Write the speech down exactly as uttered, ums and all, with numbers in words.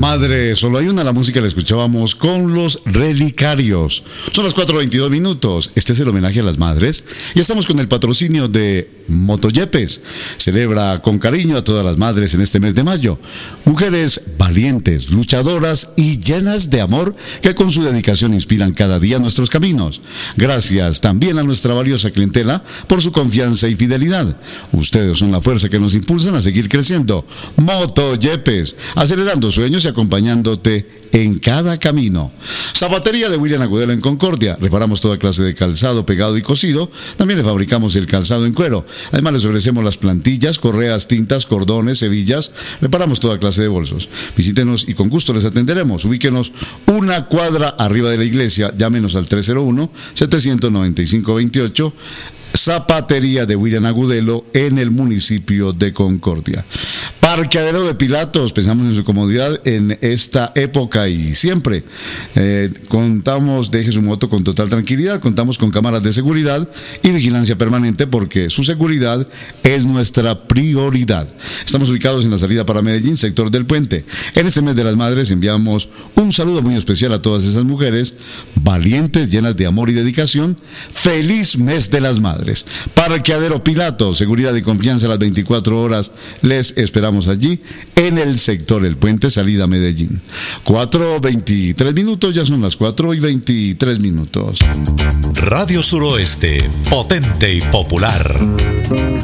Madre, solo hay una, la música la escuchábamos con los Relicarios. Son las cuatro veintidós minutos. Este es el homenaje a las madres. Y estamos con el patrocinio de Motoyepes. Celebra con cariño a todas las madres en este mes de mayo. Mujeres valientes, luchadoras y llenas de amor que con su dedicación inspiran cada día nuestros caminos. Gracias también a nuestra valiosa clientela por su confianza y fidelidad. Ustedes son la fuerza que nos impulsan a seguir creciendo. Motoyepes, acelerando sueños y acompañándote en cada camino. Zapatería de William Agudelo en Concordia. Reparamos toda clase de calzado pegado y cosido. También le fabricamos el calzado en cuero. Además les ofrecemos las plantillas, correas, tintas, cordones, hebillas. Reparamos toda clase de bolsos. Visítenos y con gusto les atenderemos. Ubíquenos una cuadra arriba de la iglesia. Llámenos al tres cero uno, siete nueve cinco, dos ocho. Zapatería de William Agudelo en el municipio de Concordia. Parqueadero de Pilatos, pensamos en su comodidad en esta época y siempre. Eh, contamos, deje su moto con total tranquilidad, contamos con cámaras de seguridad y vigilancia permanente porque su seguridad es nuestra prioridad. Estamos ubicados en la salida para Medellín, sector del Puente. En este mes de las madres enviamos un saludo muy especial a todas esas mujeres valientes, llenas de amor y dedicación. Feliz mes de las madres. Parqueadero Pilatos, seguridad y confianza a las veinticuatro horas. Les esperamos allí en el sector El Puente, salida Medellín. cuatro veintitrés minutos, ya son las cuatro y veintitrés minutos. Radio Suroeste, potente y popular.